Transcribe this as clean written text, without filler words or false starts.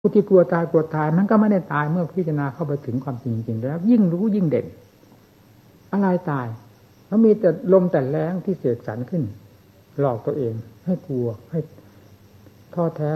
ผู้ที่กลัวตายมันก็ไม่ได้ตายเมื่อพิจารณาเข้าไปถึงความจริงๆแล้วยิ่งรู้ยิ่งเด่นอะไรตายแล้วมีแต่ลมแต่แรงที่เสกสรรขึ้นหลอกตัวเองให้กลัวให้ท้อแท้